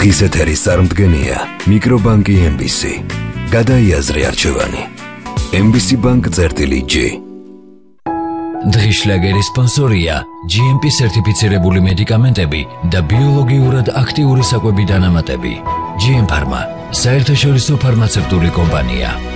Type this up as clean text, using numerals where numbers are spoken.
დღის ეთერის წარმდგენია მიკრობანკი MBC. გადაიაზრე არჩევანი. MBC Bank წერტილი-G. დღის შლაგერის სპონსორია GMP სერტიფიცირებული მედიკამენტები და ბიოლოგიურად აქტიური საკვები დანამატები. GM Pharma, საერთაშორისო ფარმაცევტული კომპანია.